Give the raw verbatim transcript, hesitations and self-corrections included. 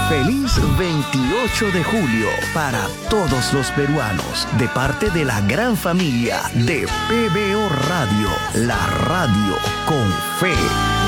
Feliz veintiocho de julio para todos los peruanos, de parte de la gran familia de P B O Radio, la radio con fe.